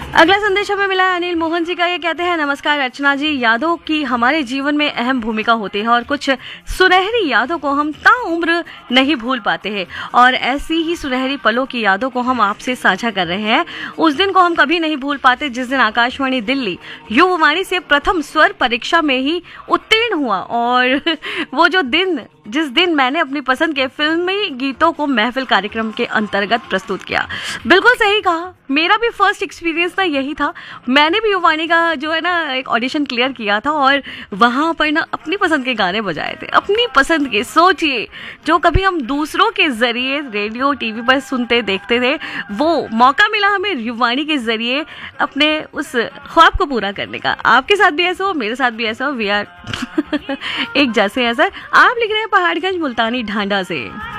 अगला संदेश हमें मिला है अनिल मोहन जी का। ये कहते हैं, नमस्कार अर्चना जी, यादों की हमारे जीवन में अहम भूमिका होती है और कुछ सुनहरी यादों को हम ताउम्र नहीं भूल पाते हैं और ऐसी ही सुनहरी पलों की यादों को हम आपसे साझा कर रहे हैं। उस दिन को हम कभी नहीं भूल पाते जिस दिन आकाशवाणी दिल्ली युववाणी से प्रथम स्वर परीक्षा में ही उत्तीर्ण हुआ और वो जो दिन जिस दिन मैंने अपनी पसंद के फिल्मी गीतों को महफिल कार्यक्रम के अंतर्गत प्रस्तुत किया। बिल्कुल सही कहा, मेरा भी फर्स्ट एक्सपीरियंस ना यही था। मैंने भी युववाणी का जो है ना एक ऑडिशन क्लियर किया था और वहाँ पर ना अपनी पसंद के गाने बजाए थे, अपनी पसंद के। सोचिए, जो कभी हम दूसरों के जरिए रेडियो टीवी पर सुनते देखते थे, वो मौका मिला हमें युववाणी के जरिए अपने उस ख्वाब को पूरा करने का। आपके साथ भी ऐसा हो, मेरे साथ भी ऐसा हो, वी आर एक जैसे हैं सर। आप लिख रहे हैं पहाड़गंज मुल्तानी ढांडा से।